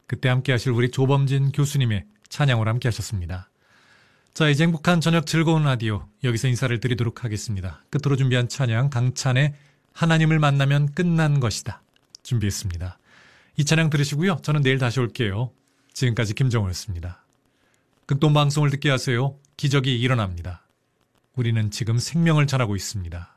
그때 함께 하실 우리 조범진 교수님의 찬양으로 함께 하셨습니다. 자, 이제 행복한 저녁 즐거운 라디오 여기서 인사를 드리도록 하겠습니다. 끝으로 준비한 찬양 강찬의 하나님을 만나면 끝난 것이다 준비했습니다. 이 찬양 들으시고요. 저는 내일 다시 올게요. 지금까지 김정호였습니다. 극동방송을 듣게 하세요. 기적이 일어납니다. 우리는 지금 생명을 전하고 있습니다.